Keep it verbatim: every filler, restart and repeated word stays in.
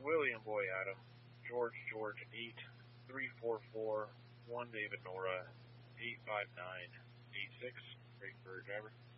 William Boy Adam, George George eight, three four four, one David Nora, eight five nine, eight six. Great bird driver.